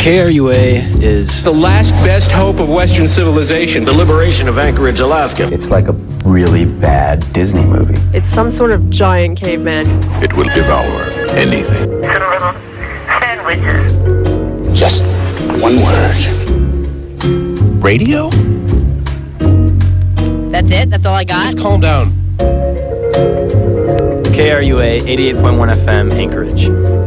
KRUA is the last best hope of Western civilization. The liberation of Anchorage, Alaska. It's like a really bad Disney movie. It's some sort of giant caveman. It will devour anything. Some little sandwiches. Just one word. radio? That's it? That's all I got? Just calm down. KRUA 88.1 FM, Anchorage.